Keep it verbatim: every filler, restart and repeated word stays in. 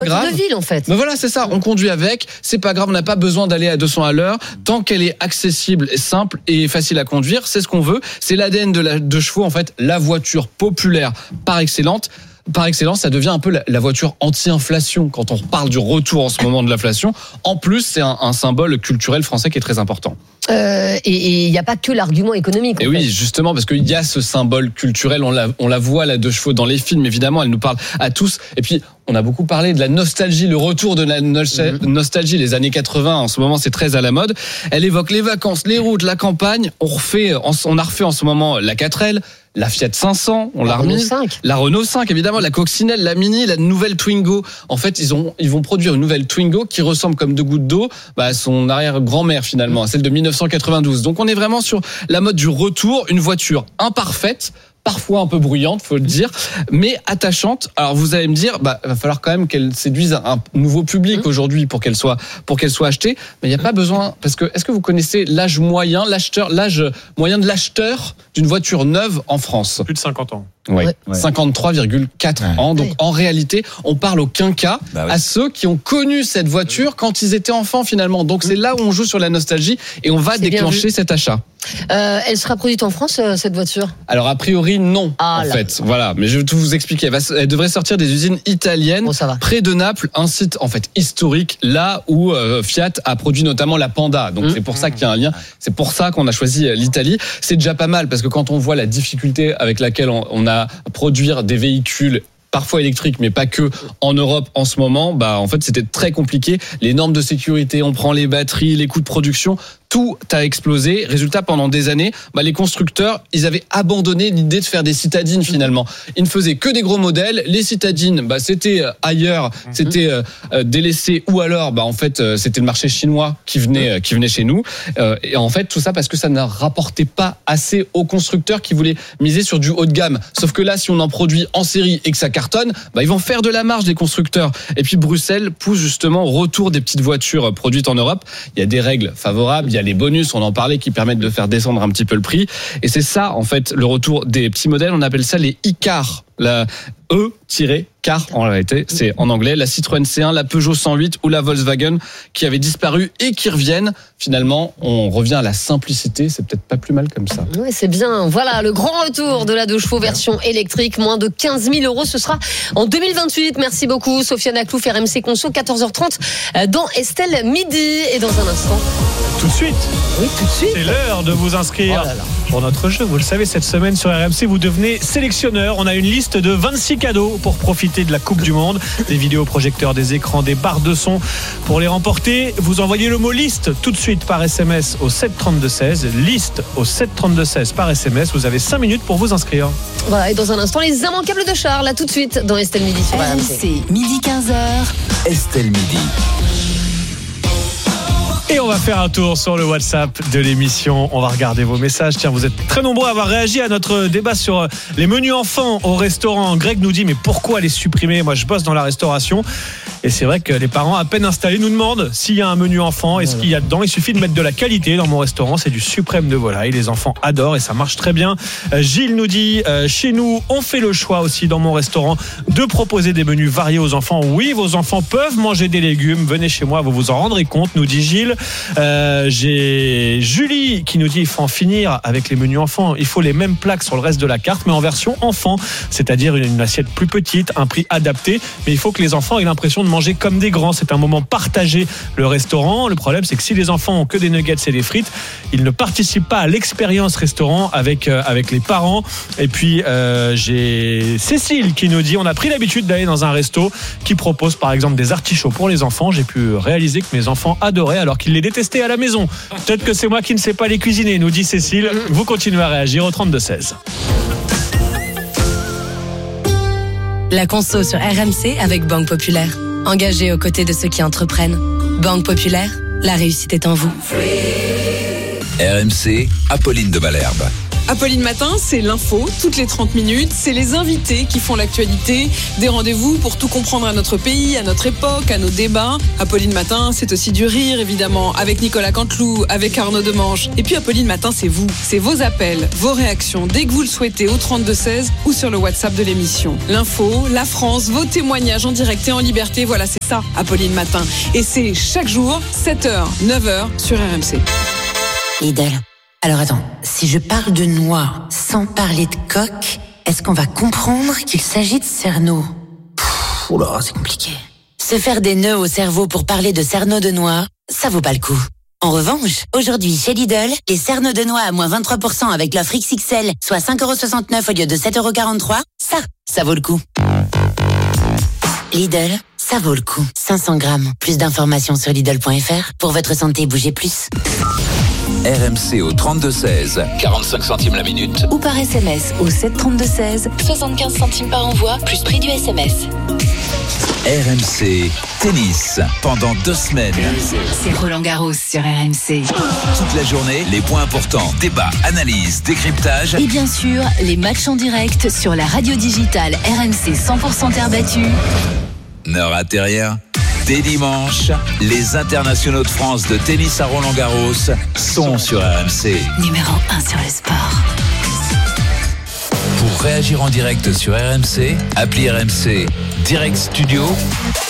grave. De ville en fait. Mais voilà, c'est ça. On conduit avec. C'est pas grave. On n'a pas besoin d'aller à deux cents à l'heure. Tant qu'elle est accessible, simple et facile à conduire, c'est ce qu'on veut. C'est l'A D N de la de chevaux en fait. La voiture populaire par excellence. Par excellence, ça devient un peu la, la voiture anti-inflation quand on parle du retour en ce moment de l'inflation. En plus, c'est un, un symbole culturel français qui est très important. Euh, et il n'y a pas que l'argument économique. Et oui, justement, parce qu'il y a ce symbole culturel, on la, on la voit, la deux chevaux, dans les films, évidemment, elle nous parle à tous. Et puis, on a beaucoup parlé de la nostalgie, le retour de la nostalgie, les années quatre-vingts, en ce moment, c'est très à la mode. Elle évoque les vacances, les routes, la campagne. On refait, on a refait en ce moment la quatre L, la Fiat cinq cents, on l'a remis, la Renault cinq, évidemment, la Coccinelle, la Mini, la nouvelle Twingo. En fait, ils ont, ils vont produire une nouvelle Twingo qui ressemble comme deux gouttes d'eau bah, à son arrière-grand-mère finalement, à celle de dix-neuf cent quatre-vingt-douze. Donc on est vraiment sur la mode du retour, une voiture imparfaite, parfois un peu bruyante, faut le dire, mais attachante. Alors vous allez me dire, bah va falloir quand même qu'elle séduise un nouveau public aujourd'hui pour qu'elle soit pour qu'elle soit achetée. Mais il n'y a pas besoin, parce que est-ce que vous connaissez l'âge moyen, l'acheteur, l'âge moyen de l'acheteur d'une voiture neuve en France? Plus de cinquante ans. Oui, Ouais. cinquante-trois virgule quatre Ouais. ans. Donc Oui. en réalité, on parle au quinquas, Bah oui. à ceux qui ont connu cette voiture quand ils étaient enfants finalement. Donc c'est là où on joue sur la nostalgie et on va C'est bien déclencher vu. cet achat. Euh, elle sera produite en France, euh, cette voiture? Alors a priori non, Ah en là. fait, voilà. Mais je vais tout vous expliquer. Elle, va, elle devrait sortir des usines italiennes Bon, ça va. près de Naples, un site en fait historique, là où euh, Fiat a produit notamment la Panda. Donc Mmh. c'est pour ça qu'il y a un lien. C'est pour ça qu'on a choisi euh, l'Italie. C'est déjà pas mal parce que quand on voit la difficulté avec laquelle on, on a à produire des véhicules parfois électriques, mais pas que, en Europe en ce moment, bah en fait c'était très compliqué. Les normes de sécurité, on prend les batteries, les coûts de production, tout a explosé. Résultat, pendant des années, bah, les constructeurs, ils avaient abandonné l'idée de faire des citadines finalement. Ils ne faisaient que des gros modèles. Les citadines, bah, c'était ailleurs, c'était euh, délaissé, ou alors, bah, en fait, euh, c'était le marché chinois qui venait, euh, qui venait chez nous. Euh, et en fait, tout ça parce que ça ne rapportait pas assez aux constructeurs qui voulaient miser sur du haut de gamme. Sauf que là, si on en produit en série et que ça cartonne, bah, ils vont faire de la marge, les constructeurs. Et puis Bruxelles pousse justement au retour des petites voitures produites en Europe. Il y a des règles favorables, il y a les bonus, on en parlait, qui permettent de faire descendre un petit peu le prix. Et c'est ça, en fait, le retour des petits modèles. On appelle ça les e-cars. La E-car, en réalité, c'est en anglais. La Citroën C un, la Peugeot cent huit ou la Volkswagen qui avaient disparu et qui reviennent. Finalement, on revient à la simplicité. C'est peut-être pas plus mal comme ça. Oui, c'est bien. Voilà, le grand retour de la deux chevaux version électrique. Moins de quinze mille euros. Ce sera en deux mille vingt-huit. Merci beaucoup, Sofiane Aklouf, R M C Conso, quatorze heures trente dans Estelle Midi. Et dans un instant. Tout de suite, Oui, tout de suite. c'est l'heure de vous inscrire Oh là là. pour notre jeu. Vous le savez, cette semaine sur R M C, vous devenez sélectionneur. On a une liste de vingt-six cadeaux pour profiter de la Coupe du Monde. Des vidéoprojecteurs, des écrans, des barres de son. Pour les remporter, vous envoyez le mot liste tout de suite par S M S au sept trente-deux seize. Liste au sept trente-deux seize par S M S. Vous avez cinq minutes pour vous inscrire. Voilà, et dans un instant, les immanquables de Charles. Là, tout de suite, dans Estelle Midi sur R M C. R M C, midi quinze heures. Estelle Midi. Et on va faire un tour sur le WhatsApp de l'émission. On va regarder vos messages. Tiens, vous êtes très nombreux à avoir réagi à notre débat sur les menus enfants au restaurant. Greg nous dit, mais pourquoi les supprimer? Moi, je bosse dans la restauration. Et c'est vrai que les parents à peine installés nous demandent s'il y a un menu enfant et ce qu'il y a dedans. Il suffit de mettre de la qualité dans mon restaurant. C'est du suprême de volaille. Les enfants adorent et ça marche très bien. Euh, Gilles nous dit, euh, chez nous, on fait le choix aussi dans mon restaurant de proposer des menus variés aux enfants. Oui, vos enfants peuvent manger des légumes. Venez chez moi, vous vous en rendrez compte, nous dit Gilles. Euh, j'ai Julie qui nous dit, il faut en finir avec les menus enfants. Il faut les mêmes plats que sur le reste de la carte, mais en version enfant. C'est-à-dire une, une assiette plus petite, un prix adapté. Mais il faut que les enfants aient l'impression de manger comme des grands. C'est un moment partagé, le restaurant. Le problème, c'est que si les enfants ont que des nuggets et des frites, ils ne participent pas à l'expérience restaurant avec, euh, avec les parents. Et puis, euh, j'ai Cécile qui nous dit, on a pris l'habitude d'aller dans un resto qui propose par exemple des artichauts pour les enfants. J'ai pu réaliser que mes enfants adoraient alors qu'ils les détestaient à la maison. Peut-être que c'est moi qui ne sais pas les cuisiner, nous dit Cécile. Vous continuez à réagir au trente-deux seize. La conso sur R M C avec Banque Populaire. Engagée aux côtés de ceux qui entreprennent. Banque Populaire, la réussite est en vous. R M C, Apolline de Malherbe. Apolline Matin, c'est l'info, toutes les trente minutes. C'est les invités qui font l'actualité. Des rendez-vous pour tout comprendre à notre pays, à notre époque, à nos débats. Apolline Matin, c'est aussi du rire, évidemment, avec Nicolas Canteloup, avec Arnaud Demange. Et puis Apolline Matin, c'est vous. C'est vos appels, vos réactions, dès que vous le souhaitez, au trente-deux seize ou sur le WhatsApp de l'émission. L'info, la France, vos témoignages en direct et en liberté. Voilà, c'est ça, Apolline Matin. Et c'est chaque jour, sept heures, neuf heures, sur R M C. Lidl. Alors attends, si je parle de noix sans parler de coque, est-ce qu'on va comprendre qu'il s'agit de cerneau? Oula, c'est compliqué. Se faire des nœuds au cerveau pour parler de cerneau de noix, ça vaut pas le coup. En revanche, aujourd'hui chez Lidl, les cerneaux de noix à moins vingt-trois pour cent avec l'offre X X L, soit cinq euros soixante-neuf au lieu de sept euros quarante-trois, ça, ça vaut le coup. Lidl, ça vaut le coup. cinq cents grammes. Plus d'informations sur Lidl point F R. Pour votre santé, bougez plus. R M C au trente-deux seize, quarante-cinq centimes la minute. Ou par S M S au sept trente-deux seize, soixante-quinze centimes par envoi, plus prix du S M S. R M C Tennis, pendant deux semaines. C'est Roland Garros sur R M C. Toute la journée, les points importants, débats, analyses, décryptage. Et bien sûr, les matchs en direct sur la radio digitale R M C cent pour cent terre battue. Ne ratez rien. Dès dimanche, les internationaux de France de tennis à Roland-Garros sont sur R M C. Numéro un sur le sport. Pour réagir en direct sur R M C, appelez R M C Direct Studio